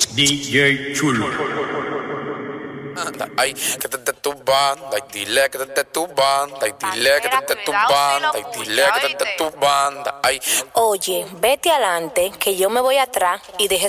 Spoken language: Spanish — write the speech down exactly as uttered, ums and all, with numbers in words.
D J Chulo. Ay, que te de tu banda, y dile que te de tu banda, y dile que te de tu banda, y dile que te de tu banda. Ay, Oye, vete adelante, que yo me voy atrás y deje